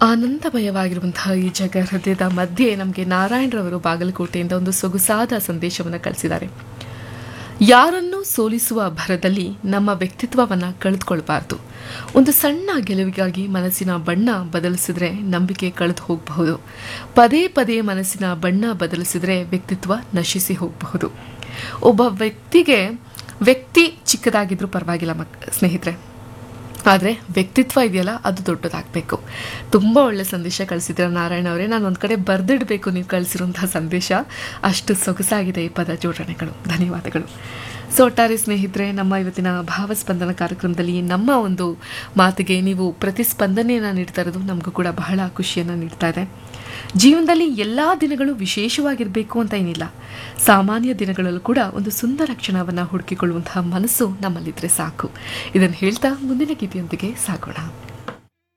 ಆನಂದಮಯವಾಗಿರುವಂತಹ ಈ ಜಗ ಹೃದಯದ ಮಧ್ಯೆ ನಮಗೆ ನಾರಾಯಣರವರು ಬಾಗಲಕೋಟೆಯಿಂದ ಒಂದು ಸೊಗಸಾದ ಸಂದೇಶವನ್ನು ಕಳಿಸಿದ್ದಾರೆ. ಯಾರನ್ನೂ ಸೋಲಿಸುವ ಭರದಲ್ಲಿ ನಮ್ಮ ವ್ಯಕ್ತಿತ್ವವನ್ನು ಕಳೆದುಕೊಳ್ಬಾರ್ದು. ಒಂದು ಸಣ್ಣ ಗೆಲುವಿಗಾಗಿ ಮನಸ್ಸಿನ ಬಣ್ಣ ಬದಲಿಸಿದ್ರೆ ನಂಬಿಕೆ ಕಳೆದು ಹೋಗಬಹುದು. ಪದೇ ಪದೇ ಮನಸ್ಸಿನ ಬಣ್ಣ ಬದಲಿಸಿದ್ರೆ ವ್ಯಕ್ತಿತ್ವ ನಶಿಸಿ ಹೋಗಬಹುದು. ಒಬ್ಬ ವ್ಯಕ್ತಿ ಚಿಕ್ಕದಾಗಿದ್ರೂ ಪರವಾಗಿಲ್ಲ ಸ್ನೇಹಿತರೆ, ಆದರೆ ವ್ಯಕ್ತಿತ್ವ ಇದೆಯಲ್ಲ ಅದು ದೊಡ್ಡದಾಗಬೇಕು. ತುಂಬ ಒಳ್ಳೆ ಸಂದೇಶ ಕಳಿಸಿದ್ರೆ ನಾರಾಯಣ ಅವರೇ. ನಾನು ಒಂದು ಕಡೆ ಬರೆದಿಡಬೇಕು ನೀವು ಕಳಿಸಿರುವಂತಹ ಸಂದೇಶ, ಅಷ್ಟು ಸೊಗಸಾಗಿದೆ ಈ ಪದ ಜೋಡಣೆಗಳು. ಧನ್ಯವಾದಗಳು. ಸೊ ಒಟ್ಟಾರೆ ಸ್ನೇಹಿತರೆ, ನಮ್ಮ ಇವತ್ತಿನ ಭಾವಸ್ಪಂದನ ಕಾರ್ಯಕ್ರಮದಲ್ಲಿ ನಮ್ಮ ಒಂದು ಮಾತಿಗೆ ನೀವು ಪ್ರತಿಸ್ಪಂದನೆಯನ್ನು ನೀಡ್ತಾ ಇರೋದು ನಮಗೂ ಕೂಡ ಬಹಳ ಖುಷಿಯನ್ನು ನೀಡ್ತಾ ಇದೆ. ಜೀವನದಲ್ಲಿ ಎಲ್ಲ ದಿನಗಳು ವಿಶೇಷವಾಗಿರಬೇಕು ಅಂತ ಏನಿಲ್ಲ. ಸಾಮಾನ್ಯ ದಿನಗಳಲ್ಲೂ ಕೂಡ ಒಂದು ಸುಂದರ ಕ್ಷಣವನ್ನು ಹುಡುಕಿಕೊಳ್ಳುವಂತಹ ಮನಸ್ಸು ನಮ್ಮಲ್ಲಿದ್ದರೆ ಸಾಕು. ಇದನ್ನು ಹೇಳ್ತಾ ಮುಂದಿನ ಗೀತೆಯೊಂದಿಗೆ ಸಾಗೋಣ.